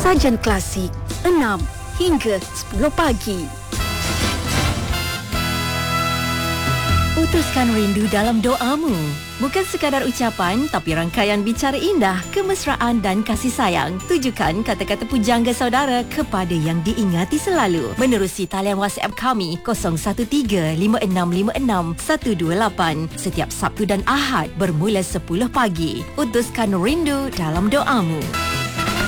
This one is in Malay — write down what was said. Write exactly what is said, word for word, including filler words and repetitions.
Sajian klasik enam hingga sepuluh pagi. Utuskan rindu dalam doamu. Bukan sekadar ucapan, tapi rangkaian bicara indah, kemesraan dan kasih sayang. Tujukan kata-kata pujangga saudara kepada yang diingati selalu. Menerusi talian WhatsApp kami kosong satu tiga lima enam lima enam satu dua lapan setiap Sabtu dan Ahad bermula sepuluh pagi. Utuskan rindu dalam doamu.